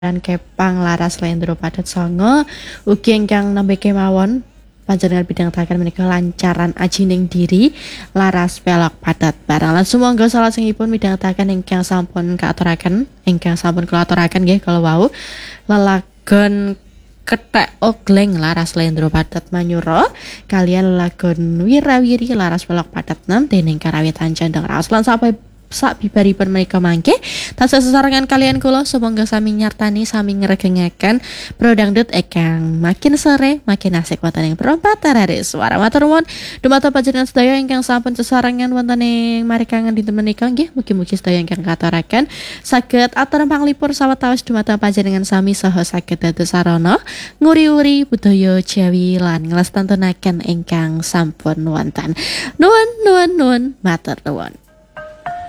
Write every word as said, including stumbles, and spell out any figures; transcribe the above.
dan kepang laras lendro padat songo ugi ingkang nembe kemawon panjenengan bidang takan menika lancaran ajining diri laras pelok padat barang lan sumangga salajengipun midhangetaken ingkang sampun kaaturaken ingkang sampun kula aturaken nggih kala wau lelagon ketek ogleng laras lendro padat manyura kalian lelagon wirawiri laras pelok padat nem dening karawitan candeng raos lan sampai sak bibaripun menika mangke tansah sesarengan kalian kula sumangga sami nyartani sami ngregengaken prodangdut ekang makin sore makin asik wonten ing perempat terare suara matur nuwun dumateng panjenengan sedaya ingkang sampun sesarengan wonten ing marikangan dinten menika nggih mugi-mugi sedaya ingkang katuraken saged atur panglipur sawetawis dumateng panjenengan sami saha saged dados sarana nguri-uri budaya Jawi lan nglestarenaken ingkang sampun wonten nuwun nuwun nuwun matur nuwun.